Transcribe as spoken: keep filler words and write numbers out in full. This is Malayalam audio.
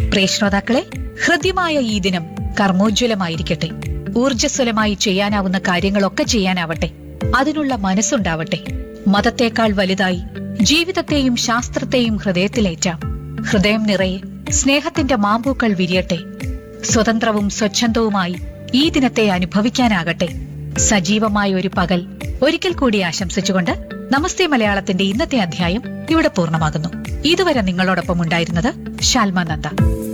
പ്രിയ ശ്രോതാക്കളെ, ഹൃദ്യമായ ഈ ദിനം കർമ്മോജ്വലമായിരിക്കട്ടെ. ഊർജ്ജസ്വലമായി ചെയ്യാനാവുന്ന കാര്യങ്ങളൊക്കെ ചെയ്യാനാവട്ടെ. അതിനുള്ള മനസ്സുണ്ടാവട്ടെ. മതത്തേക്കാൾ വലുതായി ജീവിതത്തെയും ശാസ്ത്രത്തെയും ഹൃദയത്തിലേറ്റാം. ഹൃദയം നിറയെ സ്നേഹത്തിന്റെ മാമ്പൂക്കൾ വിരിയട്ടെ. സ്വതന്ത്രവും സ്വച്ഛന്തവുമായി ഈ ദിനത്തെ അനുഭവിക്കാനാകട്ടെ. സജീവമായ ഒരു പകൽ ഒരിക്കൽ കൂടി ആശംസിച്ചുകൊണ്ട് നമസ്തേ മലയാളത്തിന്റെ ഇന്നത്തെ അധ്യായം ഇവിടെ പൂർണ്ണമാകുന്നു. ഇതുവരെ നിങ്ങളോടൊപ്പം ഉണ്ടായിരുന്നത് ശാൽമ നന്ദ.